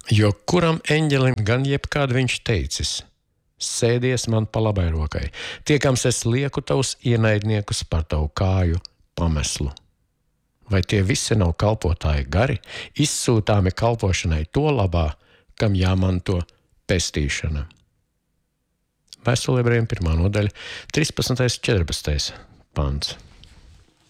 Jo kuram eņģelim gan jebkād viņš teicis: sēdies man pa labai rokai, tiekams es lieku tavus ienaidniekus par tavu kāju pameslu. Vai tie visi nav kalpotāji gari, izsūtāmi kalpošanai to labā, kam jāmanto pestīšana? Vēstule Ebrejiem 1. nodaļa, 13. 14. pants.